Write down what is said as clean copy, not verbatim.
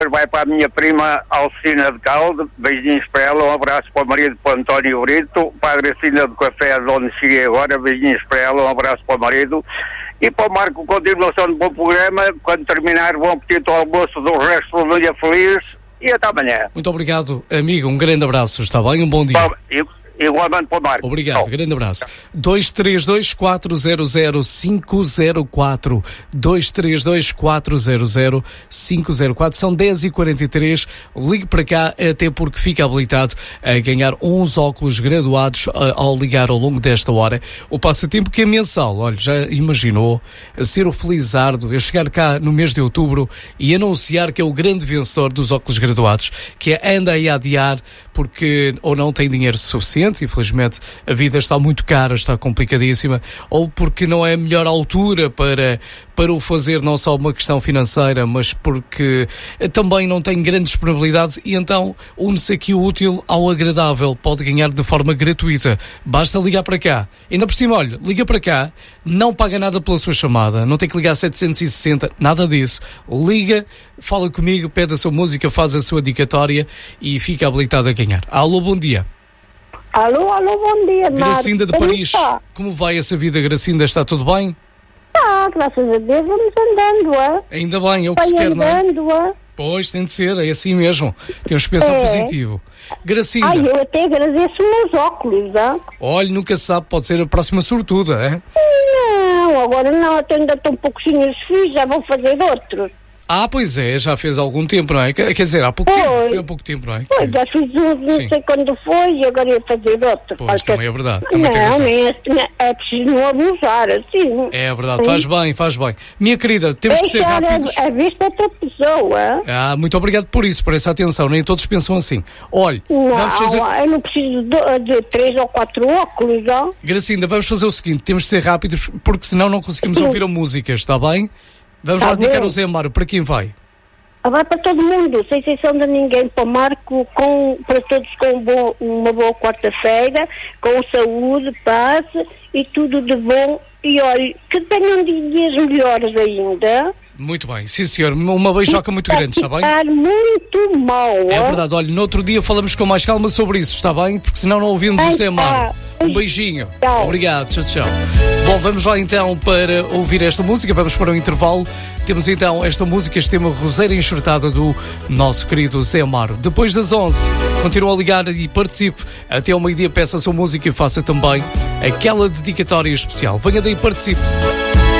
vai para a minha prima Alcina de Calde, beijinhos para ela, um abraço para o marido, para o António Brito, para a Gracina do Café, de onde cheguei agora, beijinhos para ela, um abraço para o marido, e para o Marco, continuação de bom programa, quando terminar, bom apetite ao almoço, do resto do dia feliz, e até amanhã. Muito obrigado, amigo, um grande abraço, está bem? Um bom dia. Igualmente para o Marco. Obrigado, grande abraço. 232-400-504 232-400-504. São 10h43. Ligue para cá, até porque fica habilitado a ganhar uns óculos graduados ao ligar ao longo desta hora. O passatempo que é mensal. Olha, já imaginou ser o Felizardo, eu chegar cá no mês de outubro e anunciar que é o grande vencedor dos óculos graduados, que anda aí a adiar porque ou não tem dinheiro suficiente, infelizmente a vida está muito cara, está complicadíssima, ou porque não é a melhor altura para o fazer, não só uma questão financeira, mas porque também não tem grande disponibilidade, e então une-se aqui o útil ao agradável, pode ganhar de forma gratuita, basta ligar para cá, ainda por cima, olha, liga para cá, não paga nada pela sua chamada, não tem que ligar 760, nada disso, liga, fala comigo, pede a sua música, faz a sua dedicatória e fica habilitado a ganhar. Alô, bom dia. Alô, bom dia, Gracinda de Paris, como vai essa vida, Gracinda? Está tudo bem? Graças a Deus vamos andando, Ainda bem, é o que se quer, não é? andando, Pois, tem de ser, é assim mesmo. Temos que pensar positivo. Gracinda. eu até agradeço meus óculos, Olha, nunca se sabe, pode ser a próxima sortuda, é? Não, agora não, até ainda estão pouquinhos filhos, já vou fazer outros. Pois é, já fez algum tempo, não é? Quer dizer, há pouco tempo, foi há pouco tempo, não é? Pois, já fiz um, não sei quando foi, e agora ia fazer outro. Pois, também é verdade, também tem razão. É preciso não abusar, assim. É verdade, faz bem. Minha querida, temos que ser rápidos. A vista outra pessoa. Muito obrigado por isso, por essa atenção, nem todos pensam assim. Olha, vamos fazer... eu não preciso de 3 ou 4 óculos, Gracinda, vamos fazer o seguinte, temos de ser rápidos, porque senão não conseguimos ouvir a música, está bem? Vamos lá dedicar o Zé Amaro. Para quem vai? Vai para todo mundo, sem exceção de ninguém. Para o Marco, para todos com uma boa quarta-feira, com saúde, paz e tudo de bom. E olha, que tenham dias melhores ainda. Muito bem, sim senhor, uma beijoca muito grande, está bem? Está muito mal. É verdade, olha, no outro dia falamos com mais calma sobre isso, está bem? Porque senão não ouvimos o Zé Amaro. Um beijinho. Tchau. Obrigado, tchau. Bom, vamos lá então para ouvir esta música, vamos para o intervalo. Temos então esta música, este tema Roseira Enxertada do nosso querido Zé Amaro. Depois das 11, continua a ligar e participe. Até ao meio-dia peça a sua música e faça também aquela dedicatória especial. Venha daí e participe.